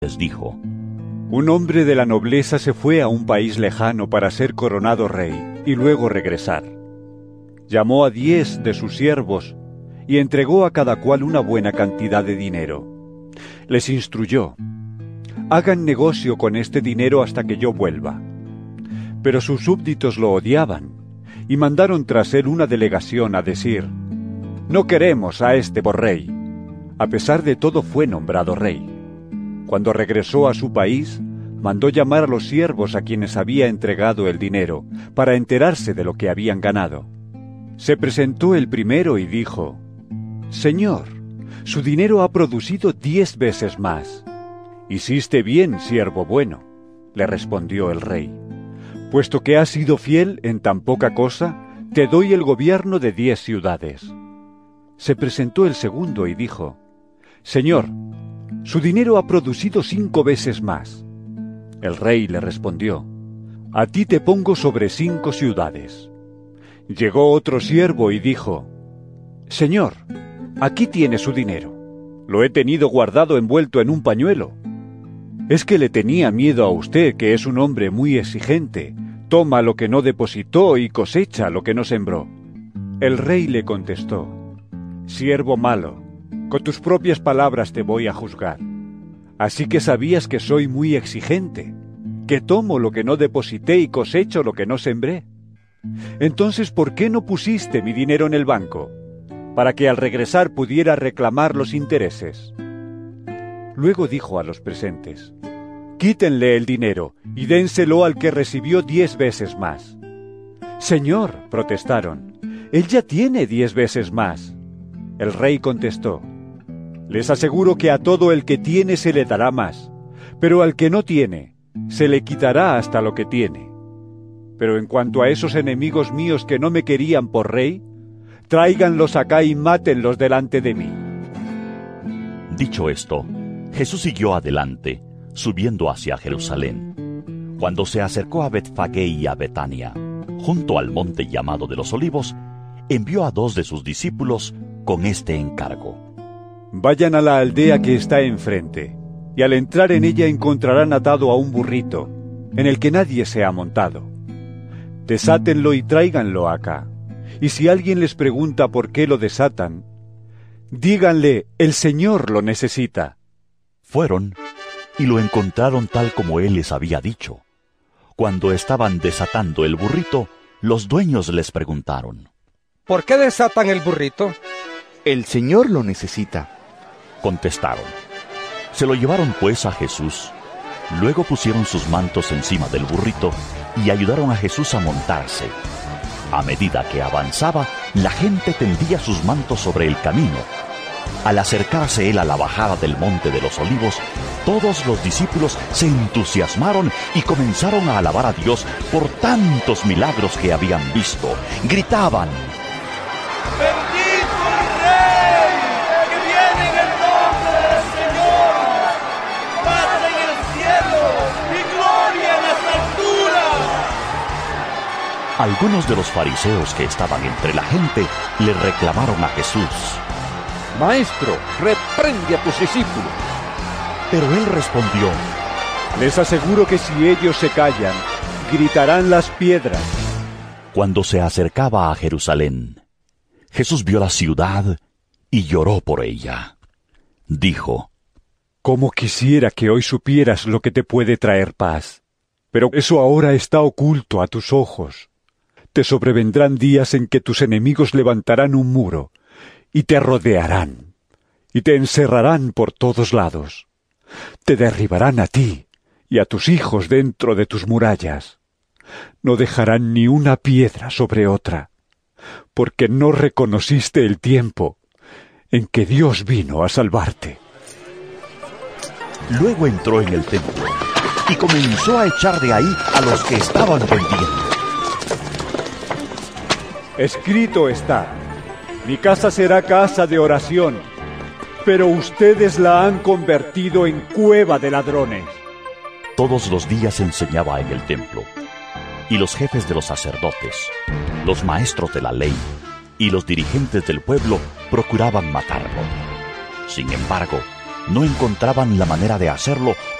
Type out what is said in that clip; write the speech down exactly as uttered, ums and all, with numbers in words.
les dijo: Un hombre de la nobleza se fue a un país lejano para ser coronado rey y luego regresar. Llamó a diez de sus siervos y entregó a cada cual una buena cantidad de dinero. Les instruyó: hagan negocio con este dinero hasta que yo vuelva. Pero sus súbditos lo odiaban y mandaron tras él una delegación a decir: no queremos a este por rey. A pesar de todo fue nombrado rey. Cuando regresó a su país, mandó llamar a los siervos a quienes había entregado el dinero, para enterarse de lo que habían ganado. Se presentó el primero y dijo: Señor, su dinero ha producido diez veces más. Hiciste bien, siervo bueno, le respondió el rey. Puesto que has sido fiel en tan poca cosa, te doy el gobierno de diez ciudades. Se presentó el segundo y dijo: Señor, su dinero ha producido cinco veces más. El rey le respondió: a ti te pongo sobre cinco ciudades. Llegó otro siervo y dijo: Señor, aquí tiene su dinero. Lo he tenido guardado envuelto en un pañuelo. Es que le tenía miedo a usted, que es un hombre muy exigente. Toma lo que no depositó y cosecha lo que no sembró. El rey le contestó: Siervo malo, con tus propias palabras te voy a juzgar. Así que sabías que soy muy exigente, que tomo lo que no deposité y cosecho lo que no sembré. Entonces, ¿por qué no pusiste mi dinero en el banco, para que al regresar pudiera reclamar los intereses? Luego dijo a los presentes: quítenle el dinero y dénselo al que recibió diez veces más. Señor, protestaron, él ya tiene diez veces más. El rey contestó: les aseguro que a todo el que tiene se le dará más, pero al que no tiene, se le quitará hasta lo que tiene. Pero en cuanto a esos enemigos míos que no me querían por rey, tráiganlos acá y mátenlos delante de mí. Dicho esto, Jesús siguió adelante, subiendo hacia Jerusalén. Cuando se acercó a Betfagé y a Betania, junto al monte llamado de los Olivos, envió a dos de sus discípulos con este encargo: vayan a la aldea que está enfrente, y al entrar en ella encontrarán atado a un burrito, en el que nadie se ha montado. Desátenlo y tráiganlo acá, y si alguien les pregunta por qué lo desatan, díganle: el Señor lo necesita. Fueron y lo encontraron tal como él les había dicho. Cuando estaban desatando el burrito, los dueños les preguntaron: ¿por qué desatan el burrito? El Señor lo necesita, contestaron. Se lo llevaron pues a Jesús. Luego pusieron sus mantos encima del burrito y ayudaron a Jesús a montarse. A medida que avanzaba, la gente tendía sus mantos sobre el camino. Al acercarse él a la bajada del monte de los Olivos, todos los discípulos se entusiasmaron y comenzaron a alabar a Dios por tantos milagros que habían visto. Gritaban: ¡Bendito el Rey, que viene en el nombre del Señor! ¡Paz en el cielo y gloria en las alturas! Algunos de los fariseos que estaban entre la gente le reclamaron a Jesús: Maestro, reprende a tus discípulos. Pero él respondió: les aseguro que si ellos se callan, gritarán las piedras. Cuando se acercaba a Jerusalén, Jesús vio la ciudad y lloró por ella. Dijo: cómo quisiera que hoy supieras lo que te puede traer paz, pero eso ahora está oculto a tus ojos. Te sobrevendrán días en que tus enemigos levantarán un muro y te rodearán, y te encerrarán por todos lados. Te derribarán a ti y a tus hijos dentro de tus murallas. No dejarán ni una piedra sobre otra, porque no reconociste el tiempo en que Dios vino a salvarte. Luego entró en el templo y comenzó a echar de ahí a los que estaban vendiendo. Escrito está: mi casa será casa de oración, pero ustedes la han convertido en cueva de ladrones. Todos los días enseñaba en el templo, y los jefes de los sacerdotes, los maestros de la ley y los dirigentes del pueblo procuraban matarlo. Sin embargo, no encontraban la manera de hacerlo